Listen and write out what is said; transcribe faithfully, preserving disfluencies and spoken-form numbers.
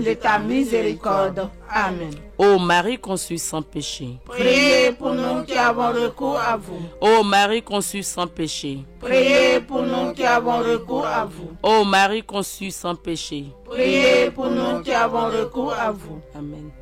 de ta miséricorde. Amen. Ô Marie conçue sans péché, Priez pour nous qui avons recours à vous. Ô Marie conçue sans péché, Priez pour nous qui avons recours à vous. Ô Marie conçue sans péché. Priez pour nous qui avons recours à vous. Amen.